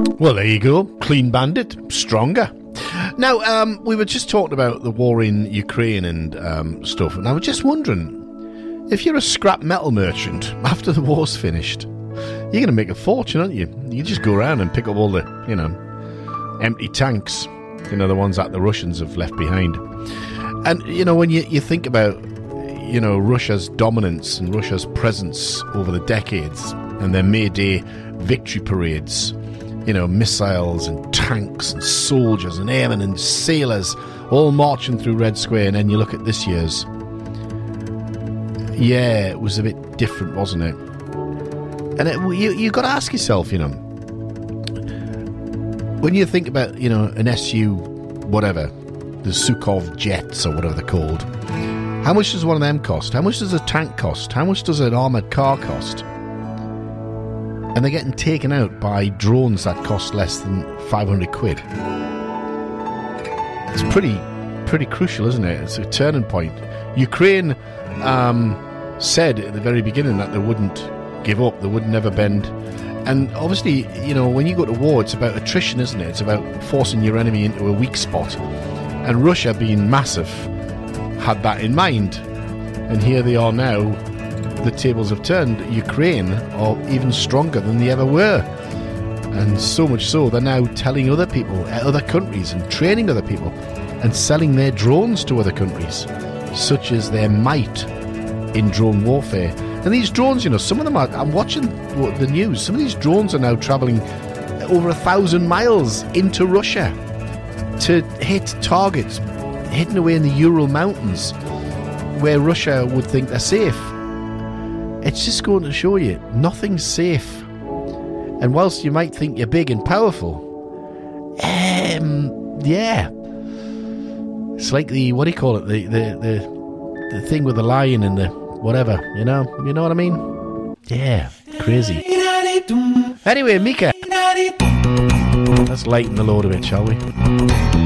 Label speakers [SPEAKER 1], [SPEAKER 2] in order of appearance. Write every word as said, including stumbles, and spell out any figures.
[SPEAKER 1] Well, there you go. Clean bandit, stronger. Now, um, we were just talking about the war in Ukraine and um, stuff, and I was just wondering, if you're a scrap metal merchant after the war's finished, you're going to make a fortune, aren't you? You just go around and pick up all the, you know, empty tanks, you know, the ones that the Russians have left behind. And, you know, when you, you think about, you know, Russia's dominance and Russia's presence over the decades and their May Day victory parades, you know, missiles and tanks and soldiers and airmen and sailors all marching through Red Square, and then you look at this year's. Yeah, it was a bit different, wasn't it? And it, you you got to ask yourself, you know, when you think about, you know, an S U, whatever, the Sukhov jets or whatever they're called, how much does one of them cost? How much does a tank cost? How much does an armoured car cost? And they're getting taken out by drones that cost less than five hundred quid. It's pretty, pretty crucial, isn't it? It's a turning point. Ukraine um, said at the very beginning that they wouldn't give up, they would never bend. And obviously, you know, when you go to war, it's about attrition, isn't it? It's about forcing your enemy into a weak spot. And Russia, being massive, had that in mind. And here they are now. The tables have turned. Ukraine are even stronger than they ever were. And so much so, they're now telling other people, other countries, and training other people, and selling their drones to other countries, such as their might in drone warfare. And these drones, you know, some of them are, I'm watching the news, some of these drones are now travelling over a thousand miles into Russia to hit targets hidden away in the Ural Mountains where Russia would think they're safe. It's just going to show you nothing's safe. And whilst you might think you're big and powerful, um, yeah, it's like the, what do you call it, the the the, the thing with the lion and the whatever, you know, you know what I mean? Yeah, crazy. Anyway, Mika, let's lighten the load a bit, shall we?